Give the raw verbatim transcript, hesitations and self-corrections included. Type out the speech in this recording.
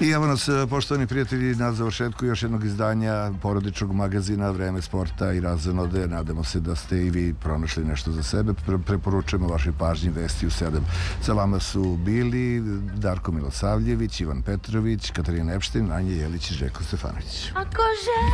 I evo nas, poštovani prijatelji, na završetku još jednog izdanja porodičnog magazina Vreme sporta i razonode. Nadamo se da ste i vi pronašli nešto za sebe. Pre preporučujemo vašoj pažnji Vesti u sedam. Sa vama su bili Darko Milosavljević, Ivan Petrović, Katarina Epštin, Anja Jelić i Željko Stefanović.